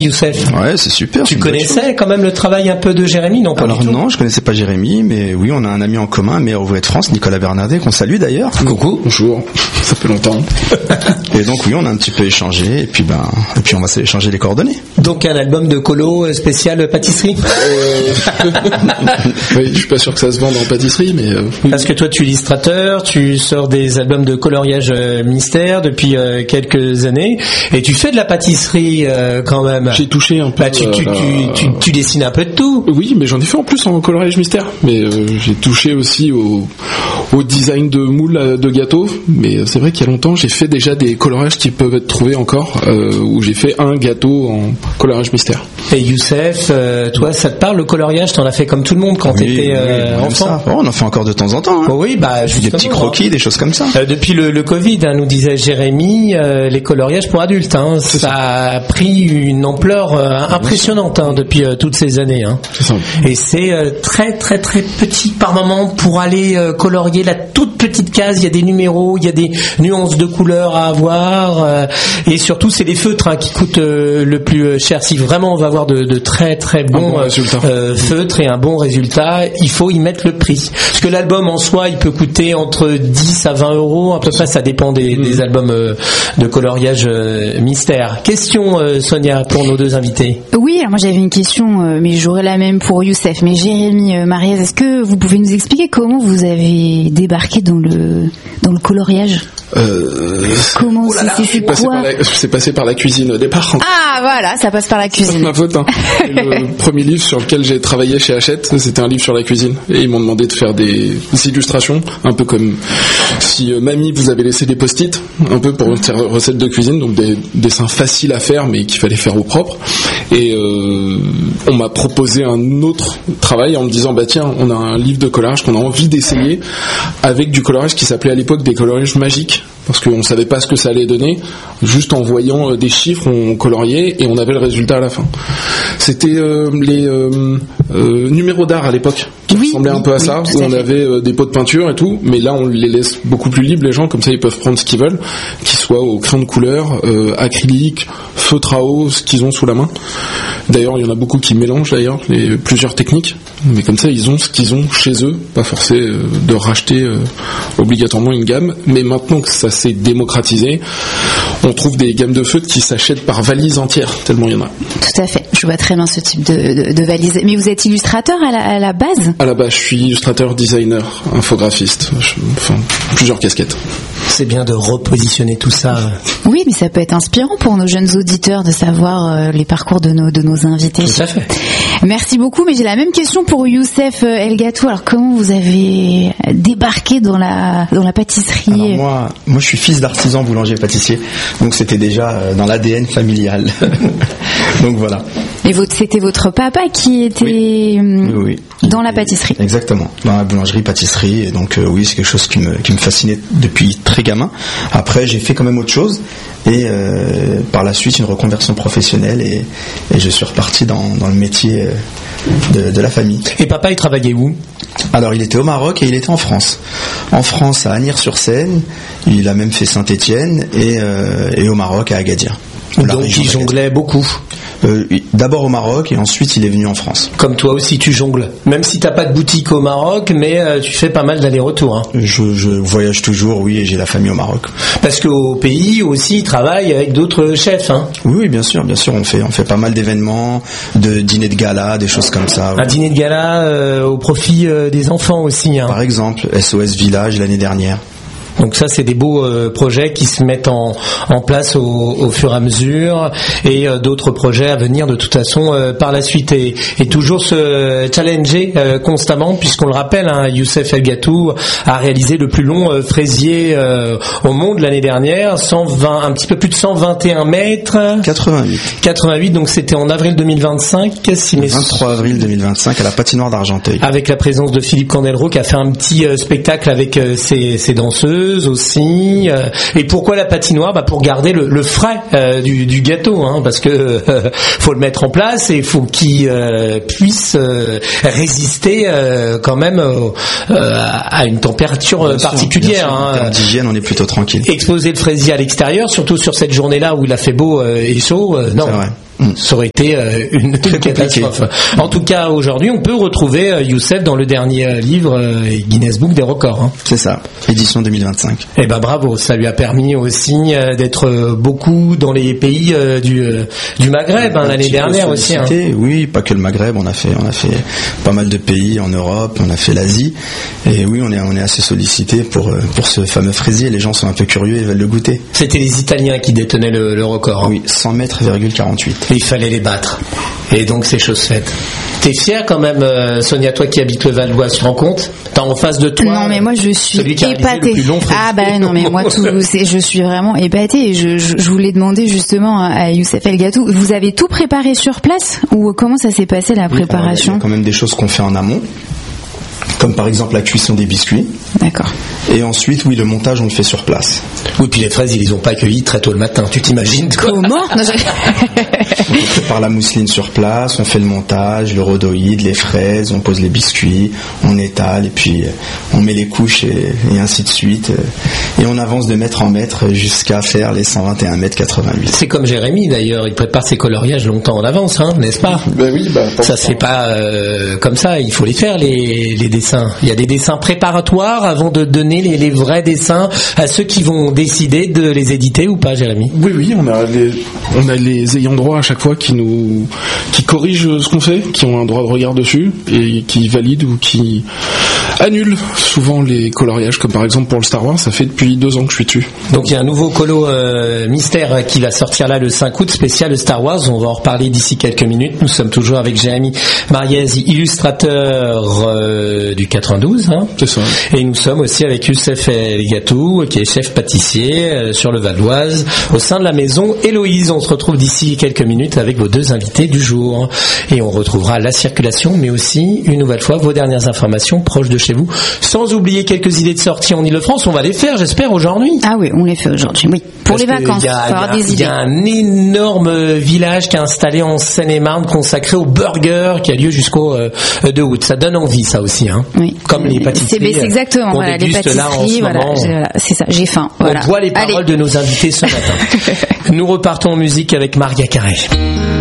Youssef. Ouais, c'est super. Tu connaissais quand même le travail un peu de Jérémy, non? Pas Alors du tout. non, je connaissais pas Jérémy, mais oui, on a un ami en commun, meilleur ouvrier de France, Nicolas Bernardet, qu'on salue d'ailleurs. Coucou. Bonjour. Ça fait longtemps. Et donc oui, on a un petit peu échangé, et puis on va s'échanger les coordonnées. Donc un album de colo spécial pâtisserie. Oui, je suis pas sûr que ça se vende en pâtisserie, mais Parce que toi, tu es illustrateur, tu sors des albums de coloriage mystère depuis quelques années, et tu fais de la pâtisserie quand même. j'ai touché un peu. Bah, tu dessines un peu de tout. Oui, mais j'en ai fait en plus en coloriage mystère. Mais j'ai touché aussi au design de moules de gâteaux. Mais c'est vrai qu'il y a longtemps, j'ai fait déjà des colorages qui peuvent être trouvés encore, où j'ai fait un gâteau en coloriage mystère. Et Youssef, toi, ça te parle le coloriage? T'en as fait comme tout le monde quand t'étais enfant? Oh, on en fait encore de temps en temps. Hein. Oh oui, bah Des petits croquis, des choses comme ça. Depuis le Covid, nous disait Jérémy, les coloriages pour adultes, ça a pris une ampleur impressionnante depuis toutes ces années. C'est ça. Et c'est très très très petit par moment pour aller colorier la toute petite case. Il y a des numéros, il y a des nuances de couleurs à avoir, et surtout c'est les feutres qui coûtent le plus cher. Si vraiment on va avoir de très très bons feutres et un bon résultat, il faut y mettre le prix. Parce que l'album en soi, il peut coûter entre 10 à 20 euros, à peu près, ça dépend des albums de coloriage mystère. Question, Sonia, pour nos deux invités. Oui, alors moi j'avais une question, mais j'aurais la même pour Youssef. Mais Jérémy, Mariez, est-ce que vous pouvez nous expliquer comment vous avez débarqué dans le coloriage? Comment c'est passé par la cuisine au départ. Ah voilà, ça passe par la cuisine. C'est ma faute. Le premier livre sur lequel j'ai travaillé chez Hachette, c'était un livre sur la cuisine. Et ils m'ont demandé de faire des illustrations, un peu comme si mamie vous avait laissé des post-it, un peu pour une recette de cuisine, donc des dessins faciles à faire mais qu'il fallait faire au propre. Et on m'a proposé un autre travail en me disant bah tiens, on a un livre de coloriage qu'on a envie d'essayer avec du coloriage qui s'appelait à l'époque des coloriages magiques. Parce qu'on ne savait pas ce que ça allait donner, juste en voyant des chiffres, on coloriait et on avait le résultat à la fin. C'était les numéros d'art à l'époque, qui ressemblaient un peu à ça, où on avait des pots de peinture et tout, mais là on les laisse beaucoup plus libres les gens, comme ça ils peuvent prendre ce qu'ils veulent, qu'ils soient au crayon de couleur, acrylique, feutre à eau, ce qu'ils ont sous la main. D'ailleurs il y en a beaucoup qui mélangent d'ailleurs plusieurs techniques, mais comme ça ils ont ce qu'ils ont chez eux, pas forcé de racheter obligatoirement une gamme. Mais maintenant que ça s'est démocratisé, on trouve des gammes de feutres qui s'achètent par valise entière, tellement il y en a. Tout à fait, je vois très bien ce type de valise. Mais vous êtes illustrateur à la base? À la base, je suis illustrateur, designer, infographiste, enfin plusieurs casquettes. C'est bien de repositionner tout ça. Oui, mais ça peut être inspirant pour nos jeunes auditeurs de savoir les parcours de nos invités. Tout à fait. Merci beaucoup, mais j'ai la même question pour Youssef El Gâteau. Alors comment vous avez débarqué dans la pâtisserie? Alors moi je suis fils d'artisan boulanger pâtissier, donc c'était déjà dans l'ADN familial. Donc voilà. Et c'était votre papa qui était oui. Dans la pâtisserie. Exactement, dans la boulangerie-pâtisserie. Et donc oui, c'est quelque chose qui me fascinait depuis très gamin. Après, j'ai fait quand même autre chose. Et par la suite, une reconversion professionnelle. Et je suis reparti dans le métier de la famille. Et papa, il travaillait où? Alors, il était au Maroc et il était en France. En France, à Agnières-sur-Seine. Il a même fait Saint-Étienne. Et au Maroc, à Agadir. Donc, il jonglait beaucoup. D'abord au Maroc et ensuite il est venu en France. Comme toi aussi tu jongles, même si t'as pas de boutique au Maroc, mais tu fais pas mal d'allers-retours. Je voyage toujours, oui, et j'ai la famille au Maroc. Parce qu'au pays aussi ils travaillent avec d'autres chefs. Oui, bien sûr, on fait pas mal d'événements, de dîners de gala, des choses comme ça. Un dîner de gala au profit des enfants aussi. Par exemple, SOS Village l'année dernière. Donc ça, c'est des beaux projets qui se mettent en place au fur et à mesure, et d'autres projets à venir de toute façon par la suite, et toujours se challenger constamment, puisqu'on le rappelle, Youssef El Gâteau a réalisé le plus long fraisier au monde l'année dernière, un petit peu plus de 121 mètres. 88, donc c'était en avril 2025. 23 avril 2025 à la patinoire d'Argenteuil. Avec la présence de Philippe Candelro qui a fait un petit spectacle avec ses danseuses aussi. Et pourquoi la patinoire? Pour garder le frais du gâteau, parce que faut le mettre en place et il faut qu'il puisse résister quand même à une température particulière. En termes d'hygiène, on est plutôt tranquille. Exposer le fraisier à l'extérieur, surtout sur cette journée-là où il a fait beau et chaud, non. C'est vrai. Ça aurait été une catastrophe. En tout cas, aujourd'hui, on peut retrouver Youssef dans le dernier livre Guinness Book des records. Hein. C'est ça, édition 2025. Eh ben bravo, ça lui a permis aussi d'être beaucoup dans les pays du Maghreb l'année dernière aussi. Hein. Oui, pas que le Maghreb, on a fait pas mal de pays en Europe, on a fait l'Asie, et oui, on est assez sollicité pour ce fameux fraisier. Les gens sont un peu curieux, ils veulent le goûter. C'était les Italiens qui détenaient le record. Hein. Oui, 100 mètres,48. Et il fallait les battre. Et donc c'est chose faite. T'es fière quand même, Sonia, toi qui habites le Val d'Oise, tu te rends compte? T'as en face de toi. Non mais moi je suis épatée. Non mais moi je suis vraiment épatée. Et je voulais demander justement à Youssef El Gatou, vous avez tout préparé sur place ou comment ça s'est passé la préparation? Il y a quand même des choses qu'on fait en amont, comme par exemple la cuisson des biscuits. D'accord. Et ensuite, oui, le montage, on le fait sur place. Oui, puis les fraises, ils les ont pas cueillies très tôt le matin, tu t'imagines quoi? Comment? On prépare la mousseline sur place, on fait le montage, le rhodoïde, les fraises, on pose les biscuits, on étale et puis on met les couches et ainsi de suite. Et on avance de mètre en mètre jusqu'à faire les 121,88 m. C'est comme Jérémy d'ailleurs, il prépare ses coloriages longtemps en avance, hein, n'est-ce pas? Oui, ça se fait pas comme ça, il faut les faire les dessins. Il y a des dessins préparatoires avant de donner les vrais dessins à ceux qui vont décider de les éditer ou pas, Jérémy? Oui, on a les ayants droit à chaque fois qui corrigent ce qu'on fait, qui ont un droit de regard dessus et qui valident ou qui annulent souvent les coloriages, comme par exemple pour le Star Wars, ça fait depuis 2 ans que je suis dessus. Donc il y a un nouveau colo mystère qui va sortir là le 5 août, spécial Star Wars, on va en reparler d'ici quelques minutes. Nous sommes toujours avec Jérémy Mariez, illustrateur du 92, hein. C'est ça. Et nous sommes aussi avec Youssef El Gatou, qui est chef pâtissier sur le Val d'Oise, au sein de la maison Héloïse. On se retrouve d'ici quelques minutes avec vos 2 invités du jour. Et on retrouvera la circulation, mais aussi, une nouvelle fois, vos dernières informations proches de chez vous. Sans oublier quelques idées de sortie en Ile-de-France. On va les faire, j'espère, aujourd'hui. Ah oui, on les fait aujourd'hui, oui. Pour les vacances, il y a un énorme village qui est installé en Seine-et-Marne consacré au burger qui a lieu jusqu'au 2 août. Ça donne envie, ça aussi, hein. Oui. Comme les pâtisseries. C'est exactement, voilà, les pâtisseries, là en ce moment. c'est ça, j'ai faim. On voit les paroles de nos invités ce matin. Nous repartons en musique avec Maria Carré.